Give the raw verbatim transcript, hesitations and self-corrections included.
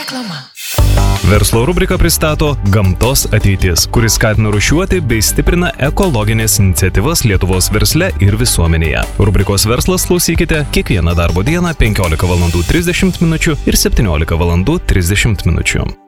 Reklama. Verslo rubrika pristato Gamtos ateitis, kuris skatina rūšiuoti bei stiprina ekologinės iniciatyvas Lietuvos versle ir visuomenėje. Rubrikos Verslas klausykite kiekvieną darbo dieną penkiolika valandų trisdešimt minučių ir septyniolika valandų trisdešimt minučių.